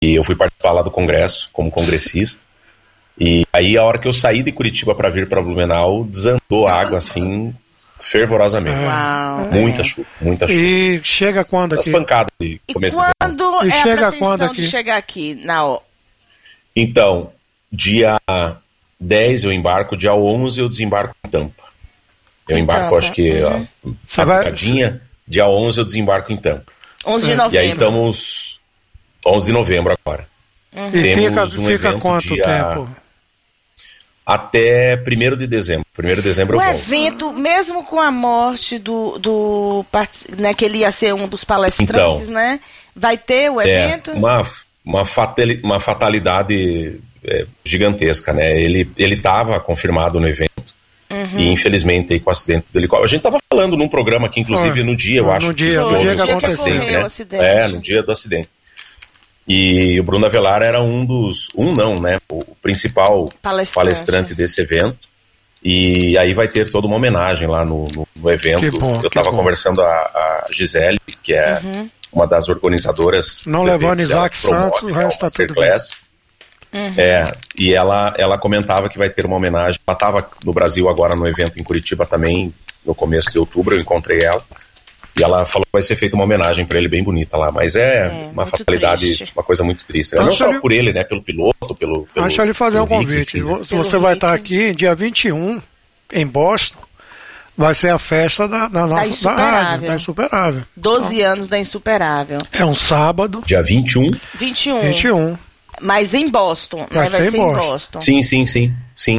eu fui participar lá do congresso como congressista. E aí, a hora que eu saí de Curitiba para vir para Blumenau, desandou a água assim, fervorosamente. Uau, muita chuva, muita chuva. E chega quando aqui? As pancadas de começo de verão. Quando E é chega a quando pretensão aqui? de chegar aqui? Na Então, dia 10 eu embarco, dia 11 eu desembarco em Tampa. Eu embarco, acho que Você vai- Picadinha, dia 11 eu desembarco em Tampa. 11 de E aí novembro. estamos 11 de novembro agora. E Temos fica, um fica evento quanto dia- tempo? Até 1º de dezembro. 1º de dezembro O eu volto. evento, mesmo com a morte né, que ele ia ser um dos palestrantes, Então, né? Vai ter o evento? Uma fatalidade gigantesca, né? Ele estava confirmado no evento. E infelizmente aí com o acidente do helicóptero. A gente estava falando num programa aqui, inclusive no dia, eu No acho. dia houve que o aconteceu. acidente, Ocorreu né? o acidente. No dia do acidente. E o Bruno Avelar era o principal palestrante desse evento. E aí vai ter toda uma homenagem lá no evento. Que bom, eu estava conversando a Gisele, que é uma das organizadoras. Não do levando evento, ela Isaac promove, Santos, o né, resto uma tá tudo masterclass. E ela comentava que vai ter uma homenagem. Ela estava no Brasil agora no evento em Curitiba também, no começo de outubro, eu encontrei ela. E ela falou que vai ser feita uma homenagem para ele bem bonita lá. Mas uma fatalidade, triste. uma coisa muito triste. Então, Não só ele- por ele, né? Pelo piloto, pelo Deixa eu lhe fazer um pelo Rick, convite. enfim, né? Se você vai estar aqui, dia 21, em Boston, vai ser a festa da nossa Insuperável. rádio, da Insuperável. 12 anos da Insuperável. É um sábado, Dia 21? 21. 21. Mas em Boston, Vai né? ser Vai em ser em Boston. Boston. Sim.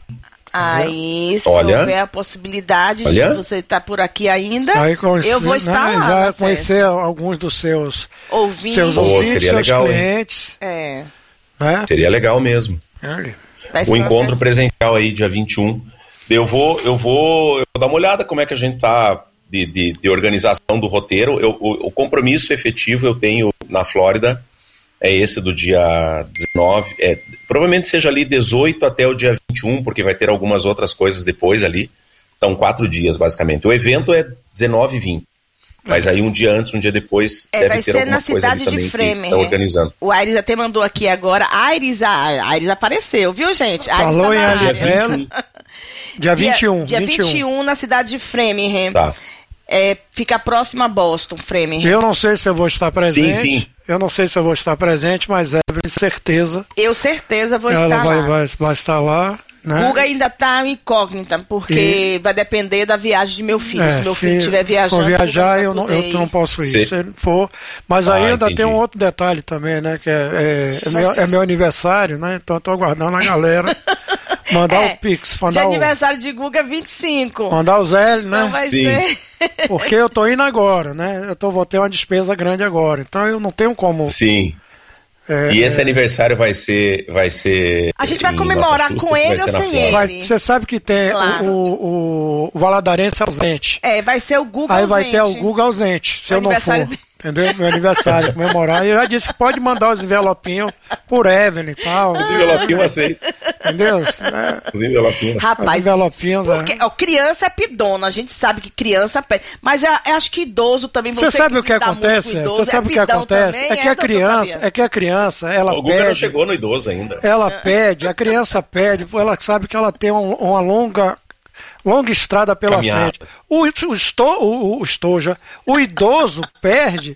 Aí, se Olha. houver a possibilidade Olha. de você estar por aqui ainda, Aí conhecer, eu vou estar né, lá vai na conhecer festa. alguns dos seus Ouvintes. ouvintes, seria seus legal, hein? clientes. É, Né? Seria legal mesmo. vai ser O uma encontro festa. presencial aí, dia 21. Eu vou dar uma olhada como é que a gente tá de organização do roteiro. O compromisso efetivo eu tenho na Flórida é esse do dia 19. Provavelmente seja ali 18 até o dia 21, porque vai ter algumas outras coisas depois ali. Então, 4 dias, basicamente. O evento é 19 e 20. Mas aí um dia antes, um dia depois, deve vai ter ser alguma na coisa ali cidade também de que Framingham. tá organizando. O Aires até mandou aqui agora. A Aires apareceu, viu, gente? A Aires Falou tá em na Aires área. Velho. Dia 21. Dia 21 na cidade de Framingham. Tá. Fica próximo a Boston, Framingham. Eu não sei se eu vou estar presente. Sim. Eu não sei se eu vou estar presente, mas Evelyn, certeza. Eu certeza vou Ela estar lá. vai estar lá. Né? Guga ainda tá incógnita, porque vai depender da viagem de meu filho. Se meu filho estiver viajando. for viajar, Guga eu vai não poder ir. posso ir. Se- Se ele for. Mas aí ainda entendi. tem um outro detalhe também, né? Que é meu aniversário, né? Então eu tô aguardando a galera mandar o Pix, De aniversário de Guga 25. mandar o Zé, né? Então vai Sim. ser. Porque eu tô indo agora, né? Vou ter uma despesa grande agora. Então eu não tenho como. Sim. E esse aniversário vai ser. A gente vai em comemorar Massachusetts, com ele vai ser ou na sem Flórida. ele? Você sabe que tem Claro. o Valadarense ausente. Vai ser o Guga Aí ausente. vai ter o Guga ausente, se O eu não for. aniversário dele. Entendeu? Meu aniversário, comemorar. E eu já disse que pode mandar os envelopinhos por Evelyn e tal. Os envelopinhos aceito. Entendeu? Os envelopinhos. Os Rapaz, envelopinhos. porque, criança é pidona, a gente sabe que criança pede. Mas eu acho que idoso também. Você sabe o que dá muito acontece? com idoso, Você sabe o que pidão acontece? também, É que a doutor criança, Fabiano? ela O Guga não pede. chegou no idoso ainda. Ela pede, a criança pede, ela sabe que ela tem uma longa estrada pela Caminhada. frente. O estoja, o idoso pede.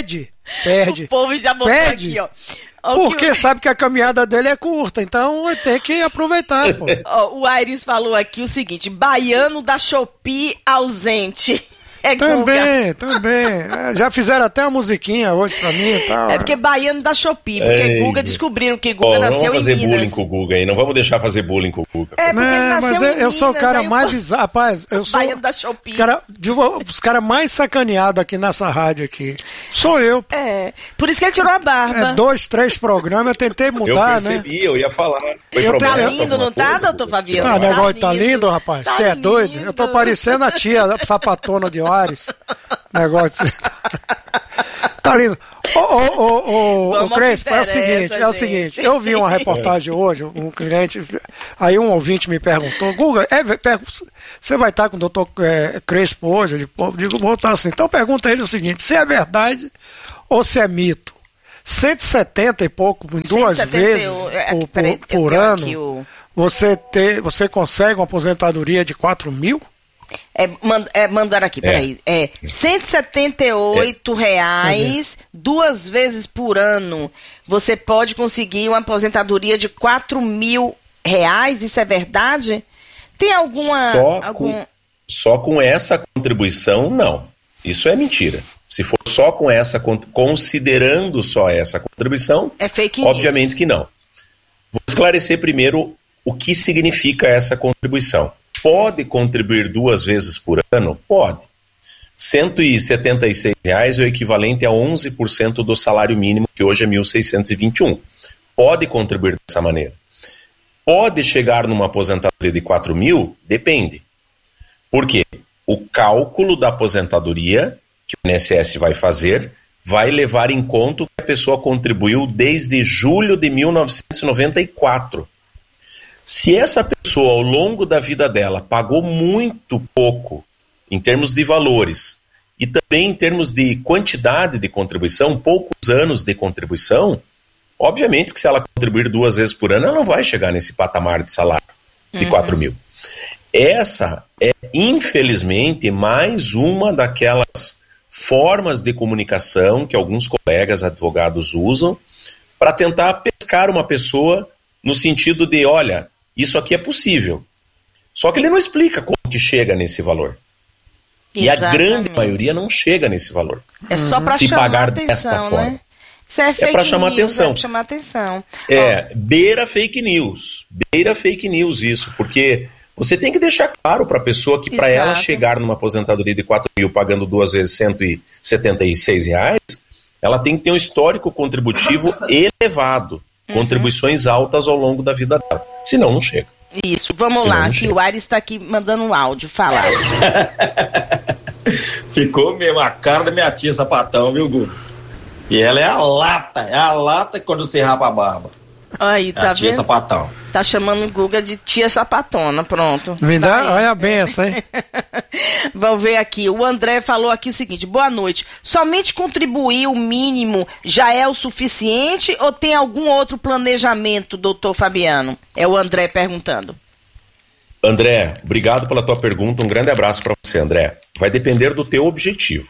O povo já botou Pede. aqui, ó. Ó, o que Porque sabe que a caminhada dele é curta, então vai ter que aproveitar, pô. Ó, o Aires falou aqui o seguinte: baiano da Shopee ausente. É Guga. Também. Já fizeram até uma musiquinha hoje pra mim e tal. É porque baiano da Shopee, porque Ei. Guga descobriram que Guga Ó, não nasceu vamos fazer em Minas. bullying com o Guga aí. Não vamos deixar fazer bullying com o Guga. É porque ele Não, nasceu mas em eu sou o Minas, cara aí mais bizarro. Rapaz, eu sou baiano da Shopee. os caras mais sacaneados aqui nessa rádio aqui. Sou eu. Por isso que ele tirou a barba. 2, 3 programas, eu tentei Eu mudar, né? percebi, eu ia falar. Foi Eu problema Tá tenho- essa lindo, não alguma tá, coisa, doutor Guga? Fabiano? Ah, o negócio tá lindo, rapaz. Tá Você é doido? lindo. Eu tô parecendo a tia sapatona de Ares. Negócio. Tá lindo. Ô, Vamos ao Crespo, que é o interessa, seguinte. gente. Eu vi uma reportagem hoje, um cliente, aí um ouvinte me perguntou, Guga, você vai estar com o doutor Crespo hoje? Eu digo, vou estar assim. Então pergunta a ele o seguinte, se é verdade ou se é mito? 170 e pouco, em 2 vezes por ano, você consegue uma aposentadoria de 4 mil? Mandaram aqui, peraí. R$178, 2 vezes por ano, você pode conseguir uma aposentadoria de R$4.000. Isso é verdade? Tem Só com essa contribuição, não. Isso é mentira. Se for só com essa, considerando só essa contribuição, é fake obviamente news. Que não. Vou esclarecer primeiro o que significa essa contribuição. Pode contribuir 2 vezes por ano? Pode. R$176 é o equivalente a 11% do salário mínimo, que hoje é 1.621. Pode contribuir dessa maneira. Pode chegar numa aposentadoria de 4 mil? Depende. Por quê? O cálculo da aposentadoria que o INSS vai fazer vai levar em conta o que a pessoa contribuiu desde julho de 1994. Se essa pessoa, ao longo da vida dela, pagou muito pouco em termos de valores e também em termos de quantidade de contribuição, poucos anos de contribuição, obviamente que se ela contribuir 2 vezes por ano, ela não vai chegar nesse patamar de salário de 4 mil. Essa é, infelizmente, mais uma daquelas formas de comunicação que alguns colegas advogados usam para tentar pescar uma pessoa no sentido de, olha, isso aqui é possível. Só que ele não explica como que chega nesse valor. Exatamente. E a grande maioria não chega nesse valor. É só para chamar atenção, né? Isso é fake para chamar news, atenção. É para chamar atenção. Beira fake news. Beira fake news isso, porque você tem que deixar claro para a pessoa que para ela chegar numa aposentadoria de 4 mil pagando 2 vezes R$176, ela tem que ter um histórico contributivo elevado. Contribuições altas ao longo da vida dela. Senão não chega. Isso, vamos lá, que o Aires está aqui mandando um áudio, fala. Ficou mesmo a cara da minha tia Sapatão, viu, Guga? E ela é a lata quando você rapa a barba. Aí, tá a tia vendo? Sapatão. Tá chamando o Guga de tia Sapatona, pronto. Olha a benção, hein? Vamos ver aqui, o André falou aqui o seguinte, boa noite, somente contribuir o mínimo já é o suficiente ou tem algum outro planejamento, doutor Fabiano? É o André perguntando. André, obrigado pela tua pergunta, um grande abraço para você, André. Vai depender do teu objetivo.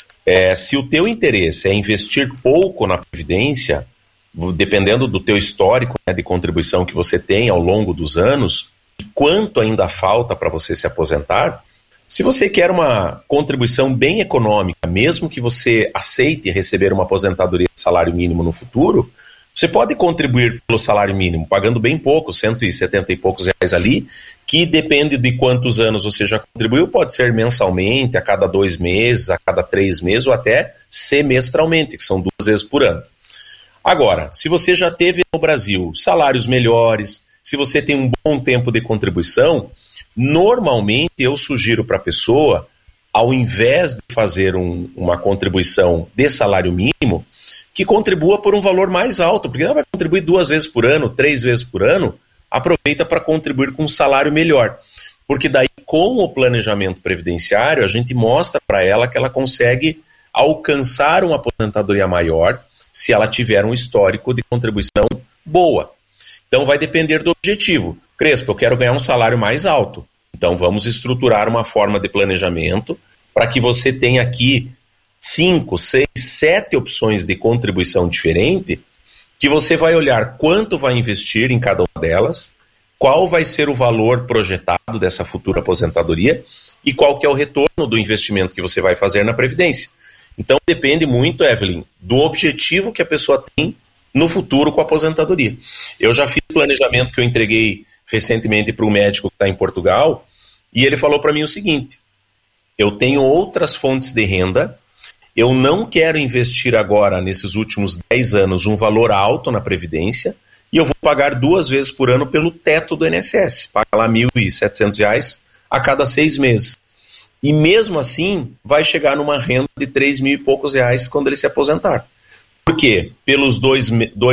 Se o teu interesse é investir pouco na previdência, dependendo do teu histórico, né, de contribuição que você tem ao longo dos anos, e quanto ainda falta para você se aposentar, se você quer uma contribuição bem econômica, mesmo que você aceite receber uma aposentadoria de salário mínimo no futuro, você pode contribuir pelo salário mínimo, pagando bem pouco, 170 e poucos reais ali, que depende de quantos anos você já contribuiu, pode ser mensalmente, a cada 2 meses, a cada 3 meses, ou até semestralmente, que são 2 vezes por ano. Agora, se você já teve no Brasil salários melhores, se você tem um bom tempo de contribuição, normalmente eu sugiro para a pessoa, ao invés de fazer uma contribuição de salário mínimo, que contribua por um valor mais alto, porque ela vai contribuir 2 vezes por ano, 3 vezes por ano, aproveita para contribuir com um salário melhor. Porque daí, com o planejamento previdenciário, a gente mostra para ela que ela consegue alcançar uma aposentadoria maior, se ela tiver um histórico de contribuição boa. Então vai depender do objetivo. Crespo, eu quero ganhar um salário mais alto. Então vamos estruturar uma forma de planejamento para que você tenha aqui 5, 6, 7 opções de contribuição diferente, que você vai olhar quanto vai investir em cada uma delas, qual vai ser o valor projetado dessa futura aposentadoria e qual que é o retorno do investimento que você vai fazer na Previdência. Então depende muito, Evelyn, do objetivo que a pessoa tem no futuro com a aposentadoria. Eu já fiz planejamento que eu entreguei recentemente para um médico que está em Portugal e ele falou para mim o seguinte: eu tenho outras fontes de renda, eu não quero investir agora, nesses últimos 10 anos, um valor alto na Previdência e eu vou pagar 2 vezes por ano pelo teto do INSS, pagar lá R$1.700 a cada 6 meses. E mesmo assim, vai chegar numa renda de 3 mil e poucos reais quando ele se aposentar. Por quê? Pelas 2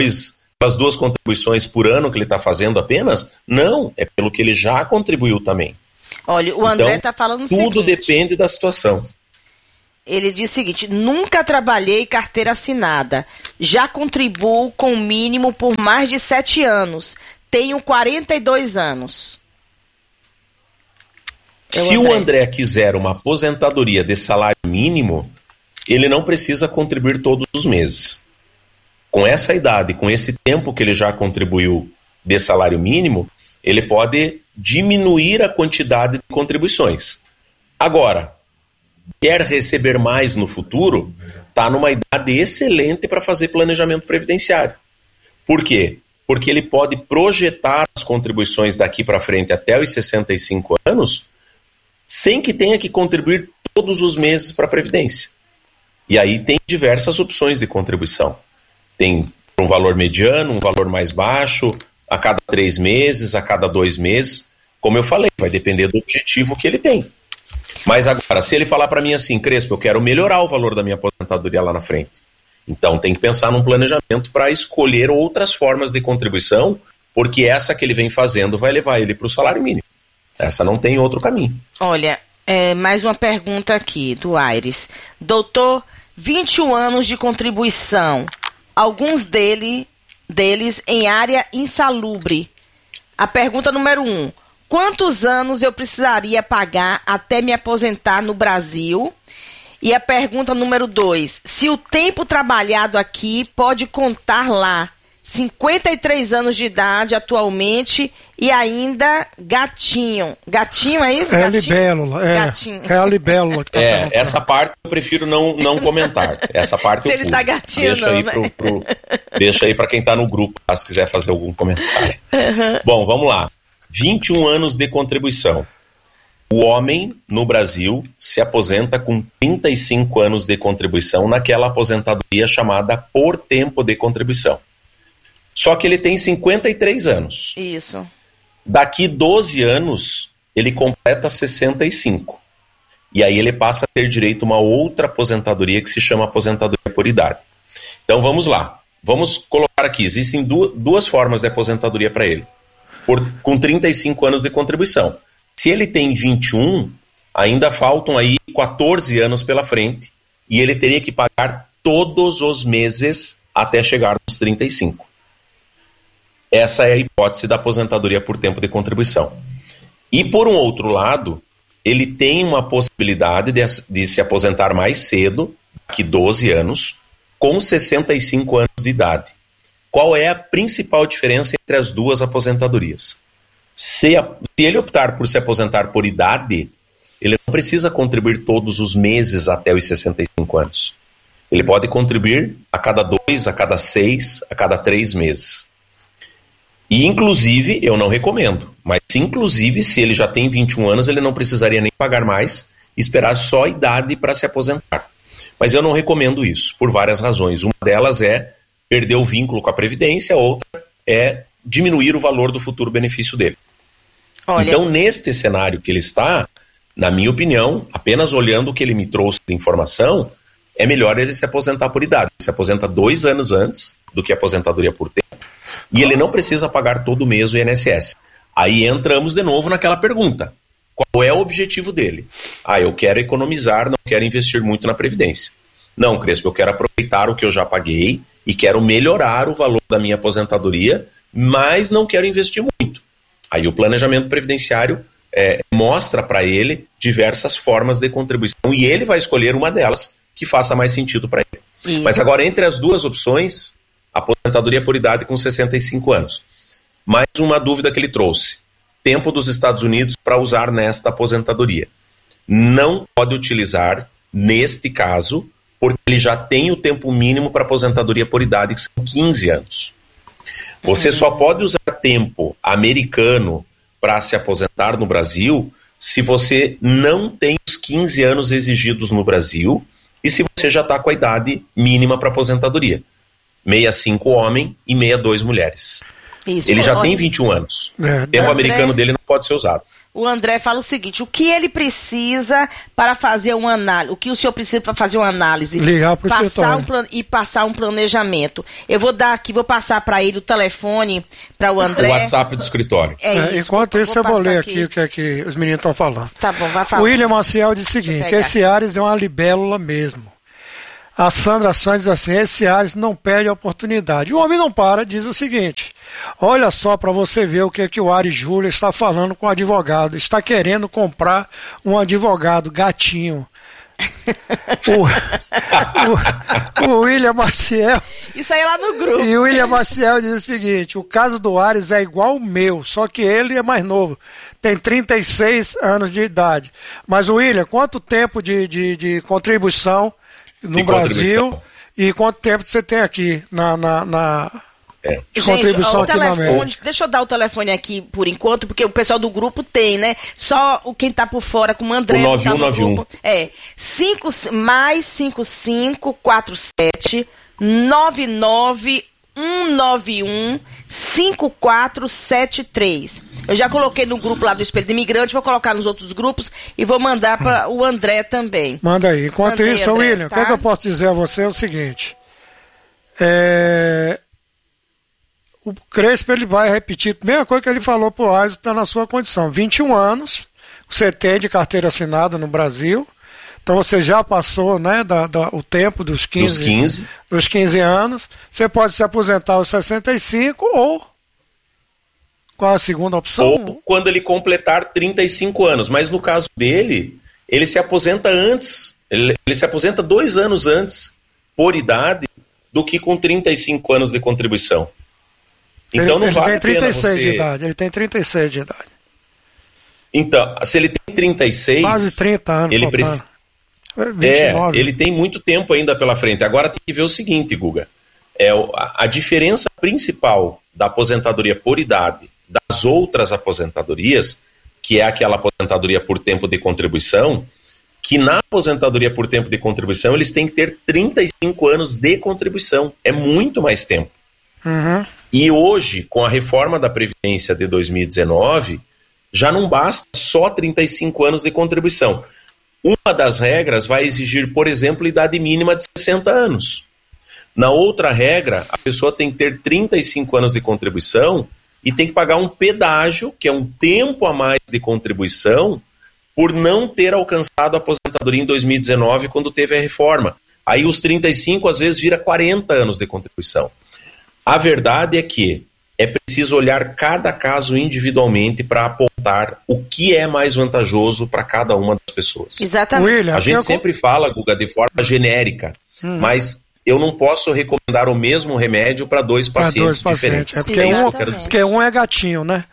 contribuições por ano que ele está fazendo apenas? Não, é pelo que ele já contribuiu também. Olha, o André está falando o seguinte. Tudo depende da situação. Ele diz o seguinte: nunca trabalhei carteira assinada. Já contribuo com o mínimo por mais de 7 anos. Tenho 42 anos. Se o André quiser uma aposentadoria de salário mínimo, ele não precisa contribuir todos os meses. Com essa idade, com esse tempo que ele já contribuiu de salário mínimo, ele pode diminuir a quantidade de contribuições. Agora, quer receber mais no futuro, está numa idade excelente para fazer planejamento previdenciário. Por quê? Porque ele pode projetar as contribuições daqui para frente até os 65 anos, sem que tenha que contribuir todos os meses para a Previdência. E aí tem diversas opções de contribuição. Tem um valor mediano, um valor mais baixo, a cada 3 meses, a cada 2 meses. Como eu falei, vai depender do objetivo que ele tem. Mas agora, se ele falar para mim assim, Crespo, eu quero melhorar o valor da minha aposentadoria lá na frente. Então tem que pensar num planejamento para escolher outras formas de contribuição, porque essa que ele vem fazendo vai levar ele para o salário mínimo. Essa não tem outro caminho. Olha, mais uma pergunta aqui do Aires. Doutor, 21 anos de contribuição, alguns deles em área insalubre. A pergunta número 1, quantos anos eu precisaria pagar até me aposentar no Brasil? E a pergunta número 2, se o tempo trabalhado aqui pode contar lá, 53 anos de idade atualmente e ainda gatinho. Gatinho, é isso? É libélula. Gatinho. É a libélula que tá perguntando. Essa parte eu prefiro não comentar. Essa parte se eu ele tá gatinho deixa não, aí né? Deixa aí para quem tá no grupo, se quiser fazer algum comentário. Uhum. Bom, vamos lá. 21 anos de contribuição. O homem, no Brasil, se aposenta com 35 anos de contribuição naquela aposentadoria chamada por tempo de contribuição. Só que ele tem 53 anos. Isso. Daqui 12 anos, ele completa 65. E aí ele passa a ter direito a uma outra aposentadoria que se chama aposentadoria por idade. Então vamos lá. Vamos colocar aqui. Existem duas formas de aposentadoria para ele. Com 35 anos de contribuição. Se ele tem 21, ainda faltam aí 14 anos pela frente. E ele teria que pagar todos os meses até chegar nos 35. Essa é a hipótese da aposentadoria por tempo de contribuição. E por um outro lado, ele tem uma possibilidade de se aposentar mais cedo, daqui 12 anos, com 65 anos de idade. Qual é a principal diferença entre as duas aposentadorias? Se ele optar por se aposentar por idade, ele não precisa contribuir todos os meses até os 65 anos. Ele pode contribuir a cada 2, a cada 6, a cada 3 meses. E, inclusive, eu não recomendo, mas, inclusive, se ele já tem 21 anos, ele não precisaria nem pagar mais, esperar só a idade para se aposentar. Mas eu não recomendo isso, por várias razões. Uma delas é perder o vínculo com a Previdência, outra é diminuir o valor do futuro benefício dele. Olha. Então, neste cenário que ele está, na minha opinião, apenas olhando o que ele me trouxe de informação, é melhor ele se aposentar por idade. Ele se aposenta 2 anos antes do que a aposentadoria por tempo. E ele não precisa pagar todo mês o INSS. Aí entramos de novo naquela pergunta. Qual é o objetivo dele? Eu quero economizar, não quero investir muito na Previdência. Não, Crespo, eu quero aproveitar o que eu já paguei e quero melhorar o valor da minha aposentadoria, mas não quero investir muito. Aí o planejamento previdenciário mostra para ele diversas formas de contribuição e ele vai escolher uma delas que faça mais sentido para ele. Isso. Mas agora, entre as duas opções, aposentadoria por idade com 65 anos. Mais uma dúvida que ele trouxe. Tempo dos Estados Unidos para usar nesta aposentadoria. Não pode utilizar, neste caso, porque ele já tem o tempo mínimo para aposentadoria por idade, que são 15 anos. Você só pode usar tempo americano para se aposentar no Brasil se você não tem os 15 anos exigidos no Brasil e se você já está com a idade mínima para aposentadoria. 65 homem e 62 mulheres. Isso. Ele já tem 21 anos. O tempo americano dele não pode ser usado. O André fala o seguinte: o que ele precisa para fazer uma análise? O que o senhor precisa para fazer uma análise? Ligar para o escritório. E passar um planejamento. Eu vou dar aqui, vou passar para ele o telefone, para o André. O WhatsApp do escritório. Enquanto isso, eu vou ler aqui o que é que os meninos estão falando. Tá bom, vai falar. O William Maciel diz o seguinte: esse Ares é uma libélula mesmo. A Sandra Santos diz assim: esse Ares não perde a oportunidade. O homem não para, diz o seguinte: olha só para você ver o que é que o Ares Júlia está falando com o advogado. Está querendo comprar um advogado gatinho. O William Maciel. Isso aí é lá no grupo. E o William Maciel diz o seguinte: o caso do Ares é igual o meu, só que ele é mais novo. Tem 36 anos de idade. Mas, William, quanto tempo de contribuição no Brasil e quanto tempo você tem aqui de contribuição aqui na América? Deixa eu dar o telefone aqui por enquanto, porque o pessoal do grupo tem, né? Só quem tá por fora, como o André. O 9191. Mais 5547 99 191 5473. Eu já coloquei no grupo lá do Espelho do Imigrante, vou colocar nos outros grupos e vou mandar para o André também. Manda aí. Enquanto isso, André, William, tá? O que eu posso dizer a você é o seguinte: o Crespo, ele vai repetir a mesma coisa que ele falou pro Ares, está na sua condição. 21 anos, você tem de carteira assinada no Brasil. Então você já passou, né, o tempo dos 15 anos. Você pode se aposentar aos 65 ou... Qual a segunda opção? Ou quando ele completar 35 anos. Mas no caso dele, ele se aposenta antes. Ele se aposenta 2 anos antes, por idade, do que com 35 anos de contribuição. Então não vale a pena você... Ele tem 36 de idade. Então, se ele tem 36... Quase 30 anos. Ele precisa... 29. Ele tem muito tempo ainda pela frente. Agora tem que ver o seguinte, Guga. A diferença principal da aposentadoria por idade das outras aposentadorias, que é aquela aposentadoria por tempo de contribuição, que na aposentadoria por tempo de contribuição eles têm que ter 35 anos de contribuição. É muito mais tempo. Uhum. E hoje, com a reforma da Previdência de 2019, já não basta só 35 anos de contribuição. Uma das regras vai exigir, por exemplo, idade mínima de 60 anos. Na outra regra, a pessoa tem que ter 35 anos de contribuição e tem que pagar um pedágio, que é um tempo a mais de contribuição, por não ter alcançado a aposentadoria em 2019, quando teve a reforma. Aí os 35, às vezes, vira 40 anos de contribuição. A verdade é que é preciso olhar cada caso individualmente para apontar o que é mais vantajoso para cada uma das pessoas. Exatamente. William, a gente sempre fala, Guga, de forma genérica, mas eu não posso recomendar o mesmo remédio para dois pacientes diferentes. Porque um é gatinho, né?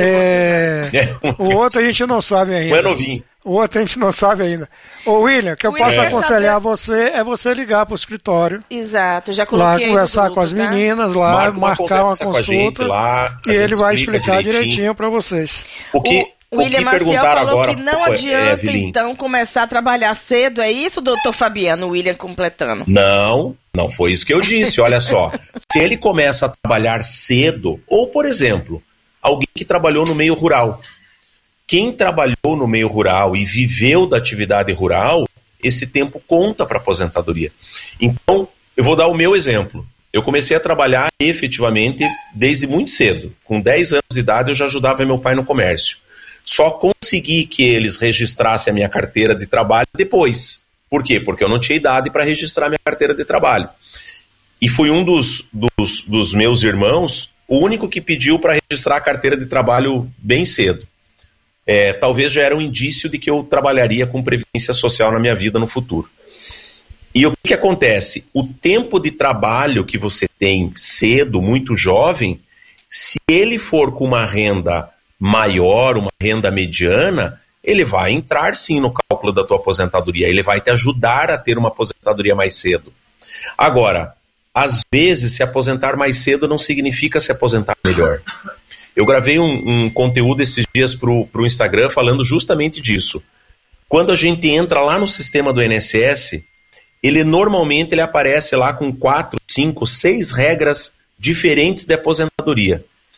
O outro a gente não sabe ainda. Um é novinho. O outro a gente não sabe ainda. Ô, William, que eu posso aconselhar você é você ligar para o escritório. Exato, já coloquei. Lá conversar com as meninas, lá marcar uma consulta lá, e ele vai explicar direitinho para vocês. O William Maciel falou agora, que não adianta, então, começar a trabalhar cedo. É isso, doutor Fabiano, o William completando? Não foi isso que eu disse. Olha só, se ele começa a trabalhar cedo, ou, por exemplo, alguém que trabalhou no meio rural. Quem trabalhou no meio rural e viveu da atividade rural, esse tempo conta para aposentadoria. Então, eu vou dar o meu exemplo. Eu comecei a trabalhar efetivamente desde muito cedo. Com 10 anos de idade eu já ajudava meu pai no comércio. Só consegui que eles registrassem a minha carteira de trabalho depois. Por quê? Porque eu não tinha idade para registrar minha carteira de trabalho. E fui um dos meus irmãos, o único que pediu para registrar a carteira de trabalho bem cedo. Talvez já era um indício de que eu trabalharia com previdência social na minha vida no futuro. E o que acontece? O tempo de trabalho que você tem cedo, muito jovem, se ele for com uma renda maior, uma renda mediana, ele vai entrar sim no cálculo da tua aposentadoria, ele vai te ajudar a ter uma aposentadoria mais cedo. Agora, às vezes se aposentar mais cedo não significa se aposentar melhor. Eu gravei um conteúdo esses dias pro Instagram falando justamente disso. Quando a gente entra lá no sistema do INSS, ele normalmente aparece lá com 4, 5, 6 regras diferentes de aposentadoria.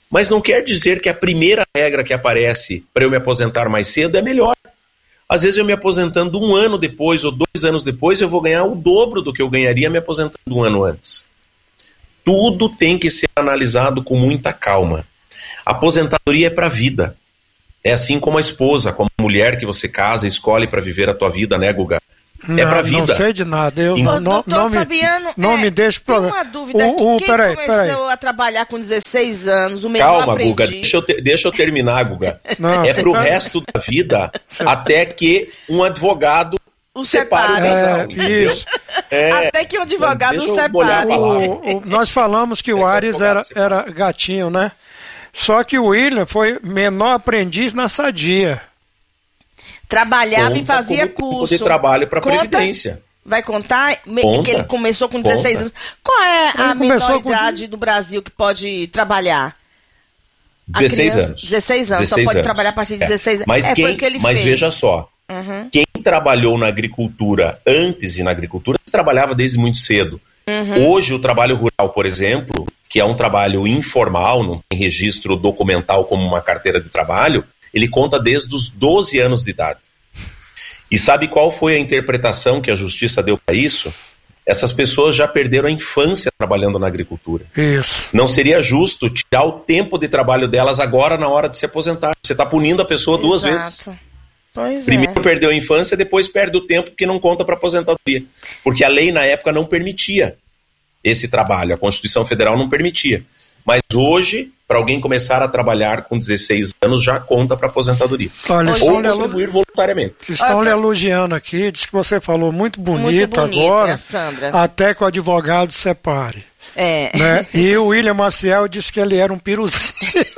Mas não quer dizer que a primeira regra que aparece para eu me aposentar mais cedo é melhor. Às vezes eu me aposentando 1 ano depois ou 2 anos depois, eu vou ganhar o dobro do que eu ganharia me aposentando 1 ano antes. Tudo tem que ser analisado com muita calma. A aposentadoria é para a vida. É assim como a esposa, como a mulher que você casa, escolhe para viver a tua vida, né, Guga? É pra vida. Não sei de nada. Eu doutor Fabiano, não me deixe problema. Tem uma dúvida aqui. Quem começou a trabalhar com 16 anos, o menor Calma, aprendiz... Guga, deixa eu terminar, Guga. Não, é pro resto da vida, até que um advogado separe o casal. Isso. Até que um advogado separe. Nós falamos que o Ares era gatinho, né? Só que o William foi menor aprendiz na Sadia. Trabalhava e fazia curso de trabalho para Previdência. Vai contar que ele começou com 16 anos. Qual é a menor idade do Brasil que pode trabalhar? 16 anos. 16 anos, só pode trabalhar a partir de 16 anos. Mas veja só, quem trabalhou na agricultura antes e na agricultura, trabalhava desde muito cedo. Hoje o trabalho rural, por exemplo, que é um trabalho informal, não tem registro documental como uma carteira de trabalho, ele conta desde os 12 anos de idade. E sabe qual foi a interpretação que a justiça deu para isso? Essas pessoas já perderam a infância trabalhando na agricultura. Isso. Não seria justo tirar o tempo de trabalho delas agora na hora de se aposentar. Você está punindo a pessoa duas vezes. Primeiro perdeu a infância, depois perde o tempo que não conta para aposentadoria. Porque a lei na época não permitia esse trabalho, a Constituição Federal não permitia. Mas hoje, para alguém começar a trabalhar com 16 anos, já conta para aposentadoria. Olha, ou contribuir voluntariamente. Estão lhe elogiando aqui, diz que você falou muito bonito agora, Sandra. Até que o advogado separe. Né? E o William Maciel disse que ele era um piruzinho.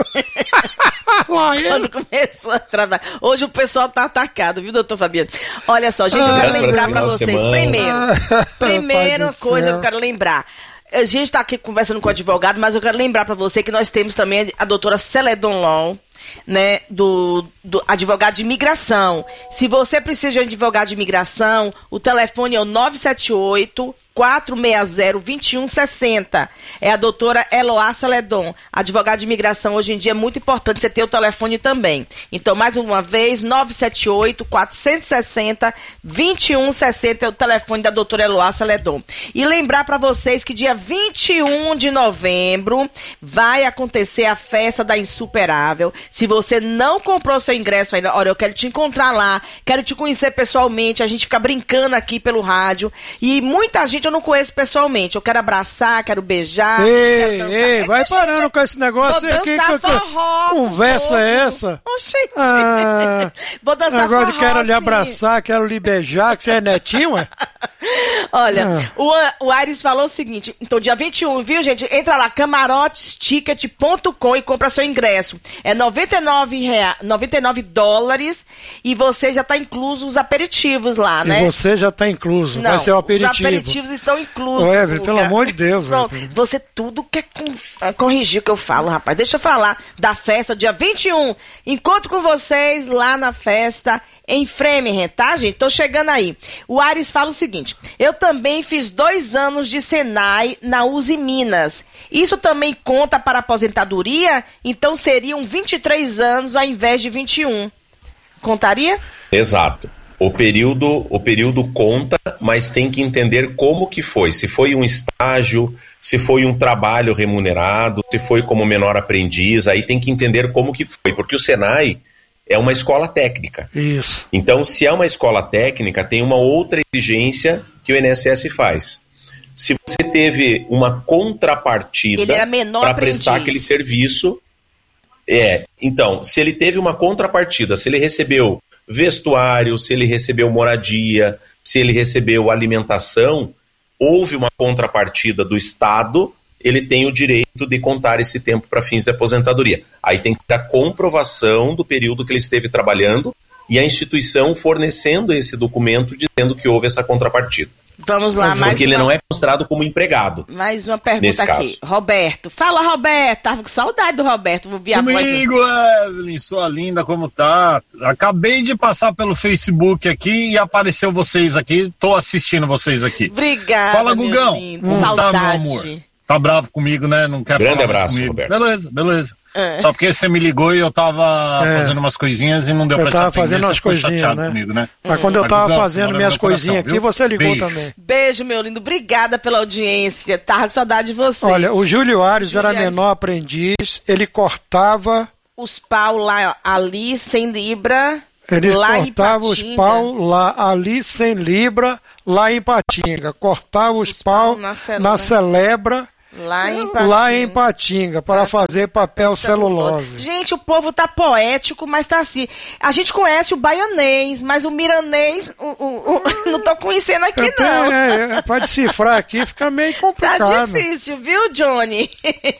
Quando começou a trabalhar. Hoje o pessoal tá atacado, viu, doutor Fabiano? Olha só, gente, eu quero lembrar para vocês. Primeira coisa que eu quero lembrar. A gente está aqui conversando com o advogado, mas eu quero lembrar para você que nós temos também a doutora Celedon Law, né, do advogado de imigração. Se você precisa de um advogado de imigração, o telefone é o 978-460-2160. É a doutora Eloá Celedon, advogada de imigração. Hoje em dia é muito importante você ter o telefone também. Então, mais uma vez, 978-460-2160 é o telefone da doutora Eloá Celedon. E lembrar para vocês que dia 21 de novembro vai acontecer a festa da Insuperável. Se você não comprou seu ingresso ainda, olha, eu quero te encontrar lá, quero te conhecer pessoalmente, a gente fica brincando aqui pelo rádio, e muita gente eu não conheço pessoalmente, eu quero abraçar, quero beijar, quero dançar. Ei, vai parando com esse negócio aqui, que conversa é essa? Gente. Vou dançar agora forró, quero lhe abraçar, quero lhe beijar, que você é netinho, ué? Olha, o Aires falou o seguinte, então dia 21, viu, gente? Entra lá, camarotesticket.com e compra seu ingresso. É $99 e você já tá incluso os aperitivos lá, né? E você já tá incluso, não, vai ser o aperitivo. Os aperitivos estão inclusos. Pelo amor de Deus. Não, você tudo quer corrigir o que eu falo, rapaz. Deixa eu falar da festa, dia 21. Encontro com vocês lá na festa em Framingham, tá, gente? Tô chegando aí. O Ares fala o seguinte, eu também fiz 2 anos de Senai na Uzi Minas. Isso também conta para aposentadoria? Então seriam 23 anos ao invés de 21. Contaria? Exato. O período conta, mas tem que entender como que foi. Se foi um estágio, se foi um trabalho remunerado, se foi como menor aprendiz, aí tem que entender como que foi. Porque o Senai é uma escola técnica. Isso. Então, se é uma escola técnica, tem uma outra exigência que o INSS faz. Se você teve uma contrapartida para prestar aquele serviço, então, se ele teve uma contrapartida, se ele recebeu vestuário, se ele recebeu moradia, se ele recebeu alimentação, houve uma contrapartida do Estado, ele tem o direito de contar esse tempo para fins de aposentadoria. Aí tem que ter a comprovação do período que ele esteve trabalhando e a instituição fornecendo esse documento dizendo que houve essa contrapartida. Vamos lá, mais porque ele não é considerado como empregado. Mais uma pergunta aqui. Roberto. Fala, Roberto. Tava com saudade do Roberto. Vou ver a voz. Comigo, Evelyn, sua linda, como tá? Acabei de passar pelo Facebook aqui e apareceu vocês aqui. Tô assistindo vocês aqui. Obrigada, fala, Gugão. Saudade. Tá, meu amor? tá bravo comigo, né? Não quer Grande falar abraço, comigo. Roberto. Beleza. Só porque você me ligou e eu tava fazendo umas coisinhas e não deu pra te atender. Você tava fazendo umas coisinhas, né? Comigo, né? Mas quando eu tava fazendo minhas coisinhas aqui, você ligou também. Beijo, meu lindo. Obrigada pela audiência. Tava com saudade de você. Olha, o Júlio Ares era menor aprendiz, ele cortava... os pau lá, ali, sem libra... Eles lá cortavam os pau lá, ali sem libra, lá em Patinga. Cortavam os pau na Celebra, lá em Patinga, para fazer papel celulose. Gente, o povo tá poético, mas tá assim. A gente conhece o baianês, mas o miranês, não tô conhecendo aqui, não. Pra decifrar aqui fica meio complicado. Tá difícil, viu, Johnny?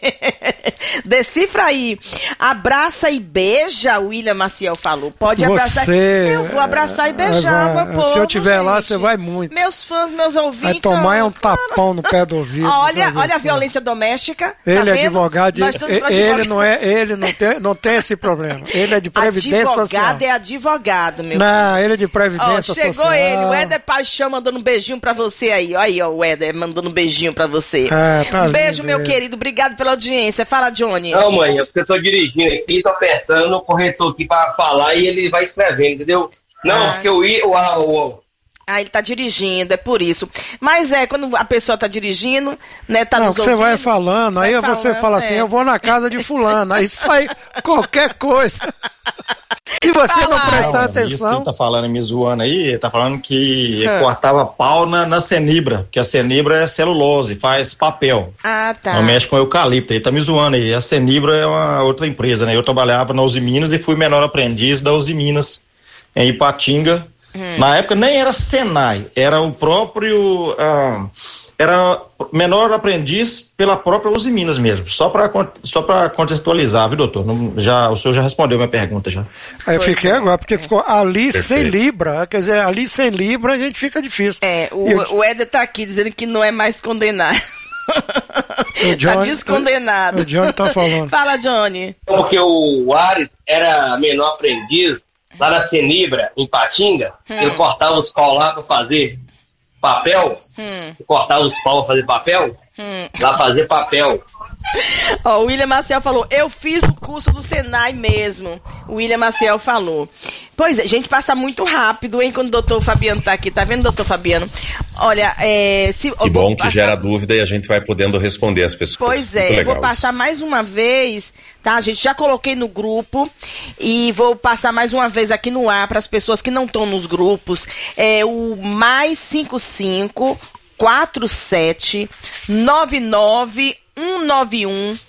Decifra aí. Abraça e beija, o William Maciel falou. Pode abraçar. Eu vou abraçar e beijar, meu povo. Se eu estiver gente. lá, você vai muito. Meus fãs, meus ouvintes. Vai tomar um tapão no pé do ouvido. Olha a violência doméstica. Ele tá é advogado. Ele não tem esse problema. Ele é de previdência social. Advogado é advogado, meu Não, filho. ele é de previdência social. Chegou ele, o Éder Paixão mandando um beijinho pra você aí. Olha aí, ó, o Éder mandando um beijinho pra você. Tá um beijo, meu querido. Obrigado pela audiência. Fala, Johnny. Não, mãe, é porque eu tô dirigindo aqui, tô apertando o corretor aqui pra falar e ele vai escrevendo, entendeu? Não, porque eu ia... ele tá dirigindo, é por isso. Mas quando a pessoa tá dirigindo, né, tá nos ouvindo... Você vai falando, aí você fala assim, eu vou na casa de fulano, aí sai qualquer coisa. Se você não prestar atenção... Isso que ele tá falando, me zoando aí, ele tá falando que cortava pau na cenibra, porque a cenibra é celulose, faz papel. Ah, tá. Não mexe com eucalipto, ele tá me zoando aí. A cenibra é uma outra empresa, né? Eu trabalhava na Uzi Minas e fui menor aprendiz da Uzi Minas, em Ipatinga. Na época nem era Senai, era o próprio... era menor aprendiz pela própria Uzi Minas mesmo, só para contextualizar, viu, doutor? O senhor já respondeu minha pergunta já. Aí eu fiquei agora, porque ficou ali sem libra, quer dizer, ali sem libra a gente fica difícil. O Éder tá aqui dizendo que não é mais condenado. Tá descondenado. O Johnny tá falando. Fala, Johnny. Porque o Ares era menor aprendiz lá na Cenibra, em Patinga, ele cortava os pau lá pra fazer papel, cortava os pau pra fazer papel, lá fazer papel. O William Maciel falou, eu fiz o curso do Senai mesmo. O William Maciel falou. Pois é, gente, passa muito rápido, hein, quando o doutor Fabiano tá aqui. Tá vendo, doutor Fabiano? Olha, que bom que gera dúvida e a gente vai podendo responder as pessoas. Pois é, eu vou passar mais uma vez, tá, gente? Já coloquei no grupo e vou passar mais uma vez aqui no ar para as pessoas que não estão nos grupos. É o mais 55 47 99 191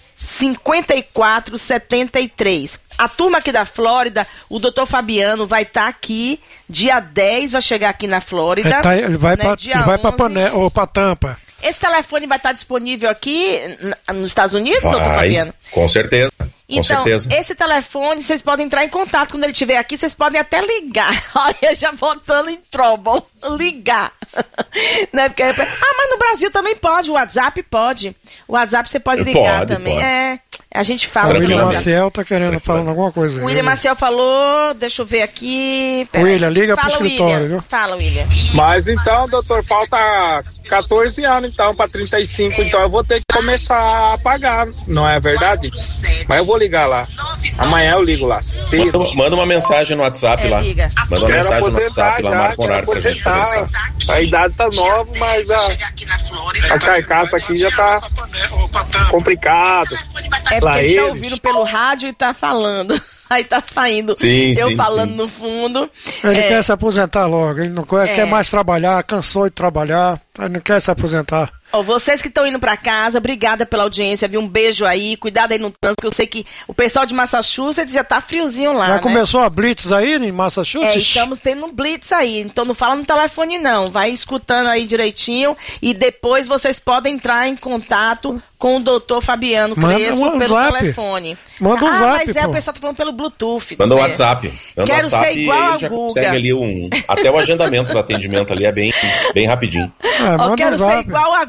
5473. A turma aqui da Flórida, o doutor Fabiano vai estar aqui dia 10, vai chegar aqui na Flórida. Ele vai para Tampa. Esse telefone vai estar disponível aqui nos Estados Unidos, doutor Fabiano? Com certeza. Então, esse telefone, vocês podem entrar em contato quando ele estiver aqui, vocês podem até ligar. Olha, já botando em trouble, ligar. Né? Porque, mas no Brasil também pode, o WhatsApp pode. O WhatsApp você pode ligar também. Pode. A gente fala. O William Maciel tá querendo falando alguma coisa. O William Maciel falou, deixa eu ver aqui. William, liga pro escritório, viu? Fala, William. Mas então, doutor, falta 14 anos então para 35, então eu vou ter que começar a pagar, não é verdade? Mas eu vou ligar lá. Amanhã eu ligo lá. Manda uma mensagem no WhatsApp lá. Liga. Manda uma mensagem no WhatsApp lá, marca um horário pra gente conversar. A idade tá nova, mas a carcaça aqui já tá complicado. É porque ele tá ouvindo pelo rádio e tá falando. Aí tá saindo falando no fundo. Ele quer se aposentar logo, ele não quer mais trabalhar, cansou de trabalhar, ele não quer se aposentar. Vocês que estão indo pra casa, obrigada pela audiência, viu? Um beijo aí, cuidado aí no trânsito, que eu sei que o pessoal de Massachusetts já tá friozinho lá, Já começou a blitz aí em Massachusetts? Estamos tendo um blitz aí, então não fala no telefone não, vai escutando aí direitinho e depois vocês podem entrar em contato com o doutor Fabiano Crespo pelo telefone. Manda um zap, mas o pessoal tá falando pelo Bluetooth. Manda o WhatsApp. Quero ser igual a já Guga. consegue ali até o agendamento do atendimento ali é bem rapidinho. Quero ser igual a Guga.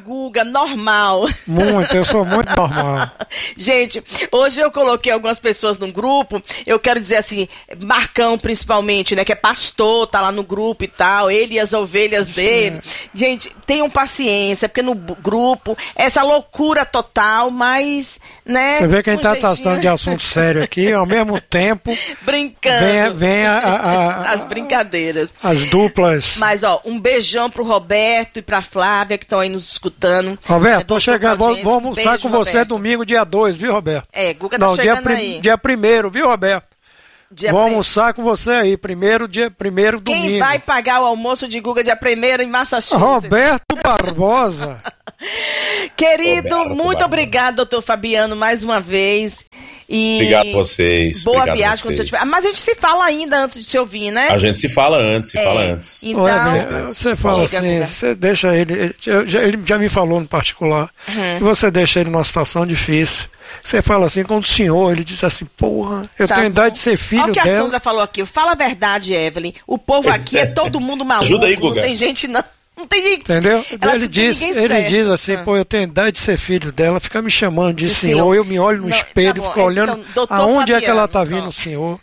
Guga, normal. Muito, eu sou muito normal. Gente, hoje eu coloquei algumas pessoas no grupo, eu quero dizer assim, Marcão principalmente, né, que é pastor, tá lá no grupo e tal, ele e as ovelhas dele. Gente, tenham paciência, porque no grupo, essa loucura total, mas, né... Você vê que a gente tá tratando de assunto sério aqui, ao mesmo tempo... Brincando. Vem as brincadeiras. As duplas. Mas, ó, um beijão pro Roberto e pra Flávia, que estão aí nos escutando. Roberto, tô chegando, vou almoçar com você domingo, dia 2, viu, Roberto? Guga tá chegando aí. Dia 1º, viu, Roberto? Vou almoçar com você aí, dia 1º domingo. Quem vai pagar o almoço de Guga dia 1º em Massachusetts? Roberto Barbosa. Querido, muito obrigado, doutor Fabiano, mais uma vez. E obrigado a vocês. Boa obrigado viagem quando você tiver. Mas a gente se fala ainda antes de se ouvir, né? A gente se fala antes, Então, você fala assim, você deixa ele já me falou no particular, que você deixa ele numa situação difícil. Você fala assim com o senhor, ele diz assim, porra, eu tenho idade de ser filho dela. Olha o que a Sandra falou aqui, fala a verdade, Evelyn, o povo aqui é todo mundo maluco, ajuda aí, Guga. Não tem gente não. Não tem gente. Entendeu? Ele diz assim, pô, eu tenho idade de ser filho dela, fica me chamando de senhor, eu me olho no espelho, fico olhando então, aonde Fabiano, é que ela tá vindo, senhor.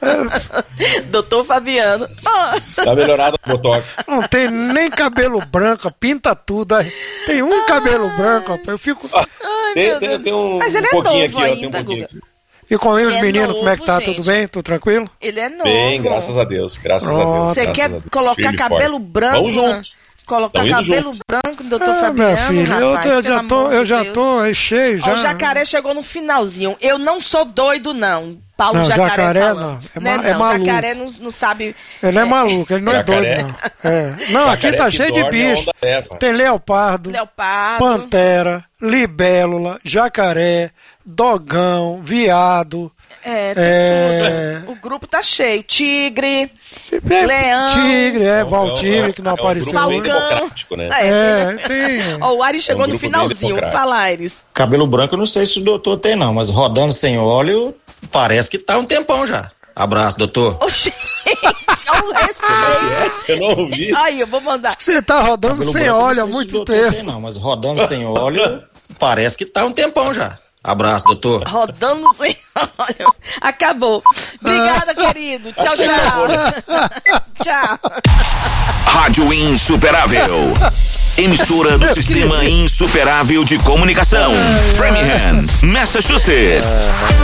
Doutor Fabiano. Tá melhorado o botox. Não tem nem cabelo branco, pinta tudo. Tem um cabelo branco, eu fico... Tem um Mas ele pouquinho é aqui, ainda, ó, tem um pouquinho aqui. E com os meninos, novo, como é que tá? Gente. Tudo bem? Tudo tranquilo? Ele é novo. Bem, graças a Deus. Graças a Deus. Você quer colocar cabelo branco? Vamos junto. Colocar cabelo branco, doutor Fabiano, minha filha, rapaz, eu já tô cheio já. O Jacaré chegou no finalzinho. Eu não sou doido, não. Paulo Jacaré falando. É maluco. Jacaré não sabe... Ele é maluco, ele não é doido, não. Não, aqui tá cheio de bicho. Tem leopardo, pantera, libélula, jacaré, dogão, viado... tudo. O grupo tá cheio. Tigre, leão. Tigre, Valtigre, que não apareceu. Falcão. Democrático, né? Tem. O Aires chegou no finalzinho. Fala, Aires. Cabelo branco, eu não sei se o doutor tem, não, mas rodando sem óleo, parece que tá um tempão já. Abraço, doutor. Oxi, eu respeito. Eu não ouvi. Aí, eu vou mandar. Você tá rodando cabelo sem óleo há muito tempo. Tem, não, mas rodando sem óleo, parece que tá um tempão já. Abraço, doutor. Rodando sem óleo. Acabou. Obrigada, querido. Tchau, tchau. Tchau. Rádio Insuperável. Emissora do Sistema Insuperável de Comunicação. Framingham, Massachusetts.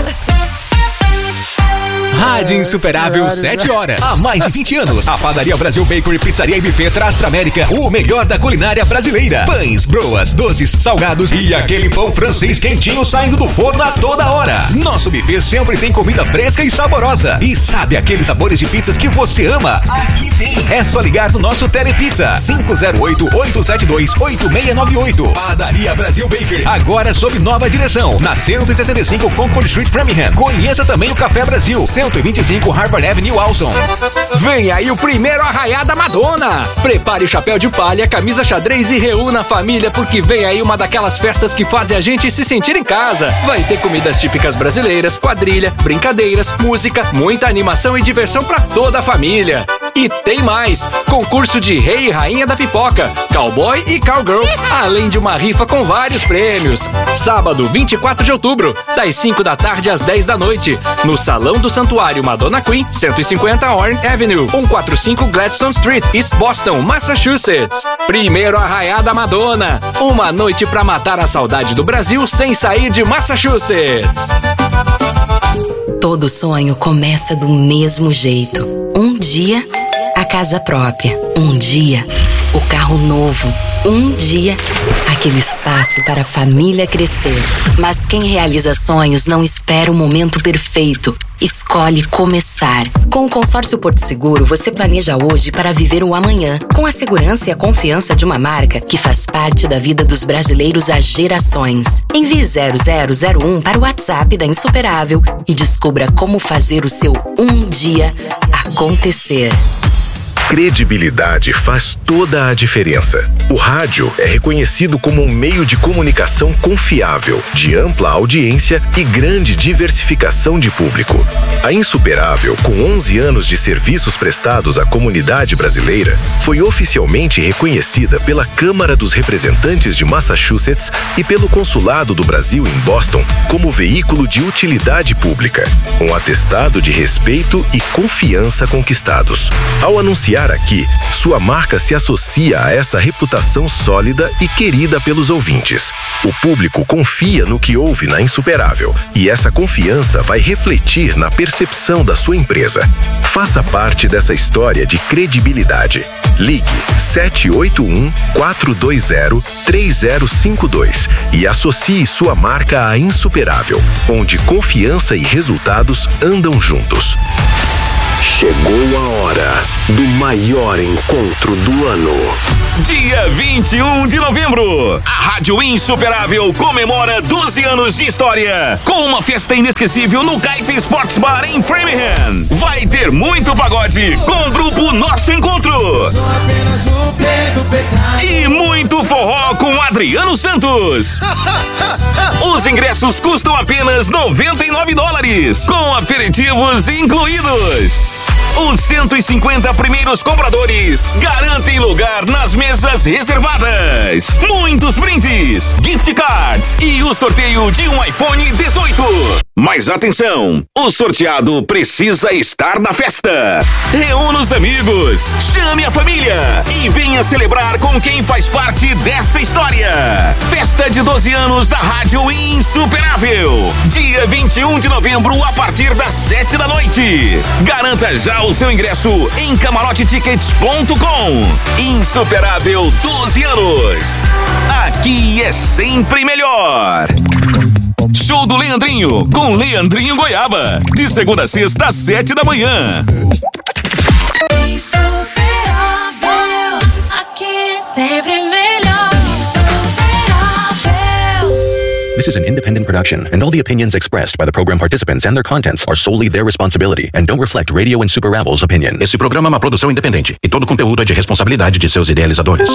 Rádio Insuperável, 7 horas. Há mais de 20 anos, a Padaria Brasil Bakery, Pizzaria e Buffet traz pra América o melhor da culinária brasileira. Pães, broas, doces, salgados e aquele pão francês quentinho saindo do forno a toda hora. Nosso buffet sempre tem comida fresca e saborosa. E sabe aqueles sabores de pizzas que você ama? Aqui tem. É só ligar no nosso Telepizza 508-872-8698. Padaria Brasil Bakery, agora sob nova direção, na 165 Concord Street, Framingham. Conheça também o Café Brasil, 125 Harvard Avenue, Walson. Vem aí o primeiro Arraiá da Madonna. Prepare o chapéu de palha, camisa xadrez e reúna a família, porque vem aí uma daquelas festas que fazem a gente se sentir em casa. Vai ter comidas típicas brasileiras, quadrilha, brincadeiras, música, muita animação e diversão pra toda a família. E tem mais! Concurso de rei e rainha da pipoca, cowboy e cowgirl, além de uma rifa com vários prêmios. Sábado, 24 de outubro, das 5 da tarde às 10 da noite, no Salão do Santuário Madonna Queen, 150 Orange Avenue, 145 Gladstone Street, East Boston, Massachusetts. Primeiro Arraiá da Madonna, uma noite pra matar a saudade do Brasil sem sair de Massachusetts. Todo sonho começa do mesmo jeito. Um dia, a casa própria. Um dia, o carro novo. Um dia, aquele espaço para a família crescer. Mas quem realiza sonhos não espera o momento perfeito. Escolhe começar. Com o Consórcio Porto Seguro, você planeja hoje para viver o amanhã, com a segurança e a confiança de uma marca que faz parte da vida dos brasileiros há gerações. Envie 0001 para o WhatsApp da Insuperável e descubra como fazer o seu um dia acontecer. Credibilidade faz toda a diferença. O rádio é reconhecido como um meio de comunicação confiável, de ampla audiência e grande diversificação de público. A Insuperável, com 11 anos de serviços prestados à comunidade brasileira, foi oficialmente reconhecida pela Câmara dos Representantes de Massachusetts e pelo Consulado do Brasil em Boston como veículo de utilidade pública, um atestado de respeito e confiança conquistados. Ao anunciar aqui, sua marca se associa a essa reputação sólida e querida pelos ouvintes. O público confia no que ouve na Insuperável e essa confiança vai refletir na percepção da sua empresa. Faça parte dessa história de credibilidade. Ligue 781-420-3052 e associe sua marca à Insuperável, onde confiança e resultados andam juntos. Chegou a hora do maior encontro do ano. Dia 21 de novembro, a Rádio Insuperável comemora 12 anos de história com uma festa inesquecível no Kaipe Sports Bar em Framingham. Vai ter muito pagode com o grupo Nosso Encontro e muito forró com Adriano Santos. Os ingressos custam apenas $99, com aperitivos incluídos. Os 150 primeiros compradores garantem lugar nas mesas reservadas. Muitos brindes, gift cards e o sorteio de um iPhone 18. Mas atenção, o sorteado precisa estar na festa. Reúna os amigos, chame a família e venha celebrar com quem faz parte dessa história. Festa de 12 anos da Rádio Insuperável. Dia 21 de novembro a partir das 7 da noite. Garanta já o seu ingresso em camarotetickets.com. Insuperável 12 anos. Aqui é sempre melhor. Show do Leandrinho, com Leandrinho Goiaba. De segunda a sexta, às 7 da manhã. Insuperável, aqui é sempre melhor. Insuperável. This is an independent production, and all the opinions expressed by the program participants and their contents are solely their responsibility and don't reflect Radio Insuperavel's opinion. Esse programa é uma produção independente e todo conteúdo é de responsabilidade de seus idealizadores.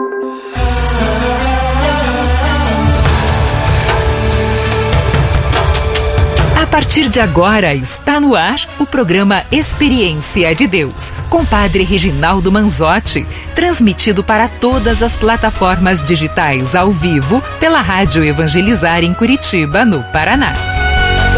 A partir de agora está no ar o programa Experiência de Deus, com Padre Reginaldo Manzotti, transmitido para todas as plataformas digitais ao vivo pela Rádio Evangelizar em Curitiba, no Paraná.